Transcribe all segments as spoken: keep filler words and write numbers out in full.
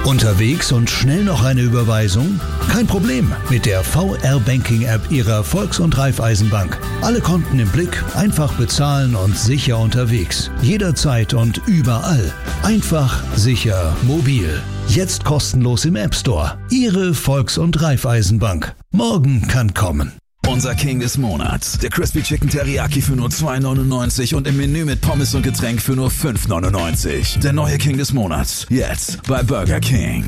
Unterwegs und schnell noch eine Überweisung? Kein Problem mit der V R-Banking-App Ihrer Volks- und Raiffeisenbank. Alle Konten im Blick, einfach bezahlen und sicher unterwegs. Jederzeit und überall. Einfach, sicher, mobil. Jetzt kostenlos im App Store. Ihre Volks- und Raiffeisenbank. Morgen kann kommen. Unser King des Monats. Der Crispy Chicken Teriyaki für nur zwei neunundneunzig und im Menü mit Pommes und Getränk für nur fünf neunundneunzig. Der neue King des Monats. Jetzt bei Burger King.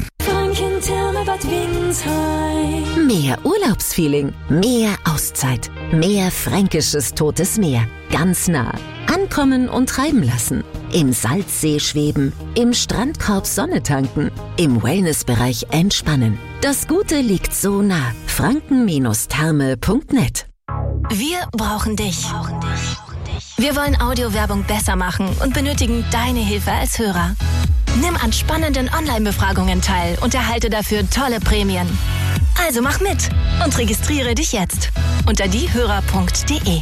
Mehr Urlaubsfeeling, mehr Auszeit, mehr fränkisches Totes Meer. Ganz nah. Ankommen und treiben lassen. Im Salzsee schweben, im Strandkorb Sonne tanken, im Wellnessbereich entspannen. Das Gute liegt so nah. franken Therme punkt net. Wir brauchen dich. Wir wollen Audiowerbung besser machen und benötigen deine Hilfe als Hörer. Nimm an spannenden Online-Befragungen teil und erhalte dafür tolle Prämien. Also mach mit und registriere dich jetzt unter diehörer punkt de.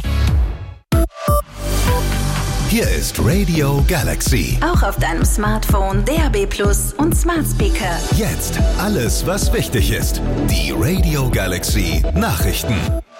Hier ist Radio Galaxy. Auch auf deinem Smartphone, D A B Plus und Smart Speaker. Jetzt alles, was wichtig ist. Die Radio Galaxy Nachrichten.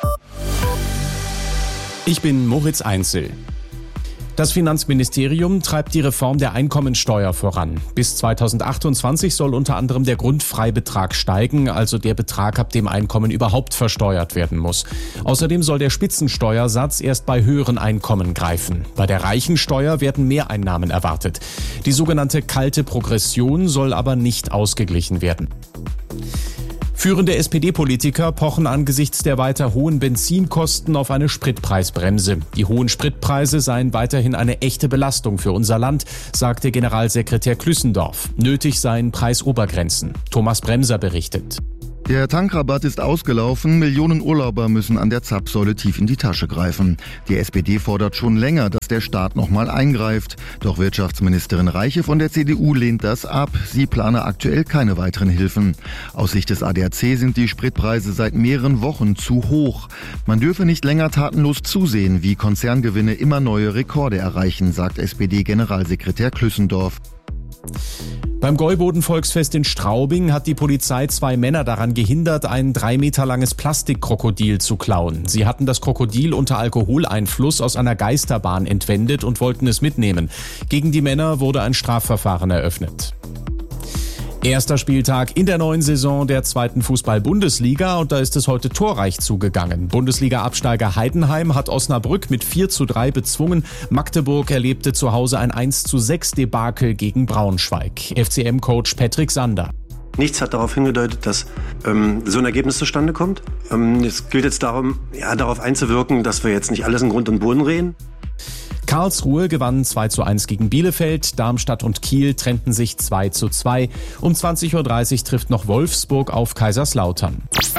Ich bin Moritz Einzel. Das Finanzministerium treibt die Reform der Einkommensteuer voran. Bis zweitausendachtundzwanzig soll unter anderem der Grundfreibetrag steigen, also der Betrag, ab dem Einkommen überhaupt versteuert werden muss. Außerdem soll der Spitzensteuersatz erst bei höheren Einkommen greifen. Bei der Reichensteuer werden Mehreinnahmen erwartet. Die sogenannte kalte Progression soll aber nicht ausgeglichen werden. Führende S P D-Politiker pochen angesichts der weiter hohen Benzinkosten auf eine Spritpreisbremse. Die hohen Spritpreise seien weiterhin eine echte Belastung für unser Land, sagte Generalsekretär Klüssendorf. Nötig seien Preisobergrenzen. Thomas Bremser berichtet. Der Tankrabatt ist ausgelaufen, Millionen Urlauber müssen an der Zapfsäule tief in die Tasche greifen. Die S P D fordert schon länger, dass der Staat nochmal eingreift. Doch Wirtschaftsministerin Reiche von der C D U lehnt das ab. Sie plane aktuell keine weiteren Hilfen. Aus Sicht des A D A C sind die Spritpreise seit mehreren Wochen zu hoch. Man dürfe nicht länger tatenlos zusehen, wie Konzerngewinne immer neue Rekorde erreichen, sagt S P D-Generalsekretär Klüssendorf. Beim Gäuboden-Volksfest in Straubing hat die Polizei zwei Männer daran gehindert, ein drei Meter langes Plastikkrokodil zu klauen. Sie hatten das Krokodil unter Alkoholeinfluss aus einer Geisterbahn entwendet und wollten es mitnehmen. Gegen die Männer wurde ein Strafverfahren eröffnet. Erster Spieltag in der neuen Saison der zweiten Fußball-Bundesliga und da ist es heute torreich zugegangen. Bundesliga-Absteiger Heidenheim hat Osnabrück mit vier zu drei bezwungen. Magdeburg erlebte zu Hause ein eins zu sechs Debakel gegen Braunschweig. F C M-Coach Patrick Sander. Nichts hat darauf hingedeutet, dass ähm, so ein Ergebnis zustande kommt. Ähm, es gilt jetzt darum, ja, darauf einzuwirken, dass wir jetzt nicht alles in Grund und Boden reden. Karlsruhe gewann zwei zu eins gegen Bielefeld, Darmstadt und Kiel trennten sich zwei zu zwei. Um zwanzig Uhr dreißig trifft noch Wolfsburg auf Kaiserslautern.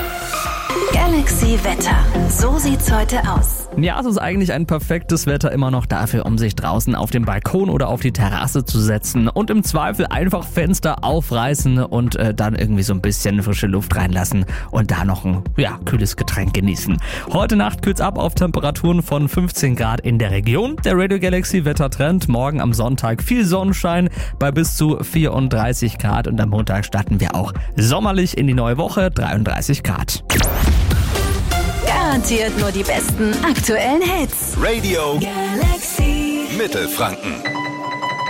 Galaxy Wetter. So sieht's heute aus. Ja, es ist eigentlich ein perfektes Wetter immer noch dafür, um sich draußen auf den Balkon oder auf die Terrasse zu setzen und im Zweifel einfach Fenster aufreißen und äh, dann irgendwie so ein bisschen frische Luft reinlassen und da noch ein ja, kühles Getränk genießen. Heute Nacht kühlt's ab auf Temperaturen von fünfzehn Grad in der Region. Der Radio Galaxy Wettertrend, morgen am Sonntag viel Sonnenschein bei bis zu vierunddreißig Grad und am Montag starten wir auch sommerlich in die neue Woche, dreiunddreißig Grad. Garantiert nur die besten aktuellen Hits. Radio Galaxy Mittelfranken.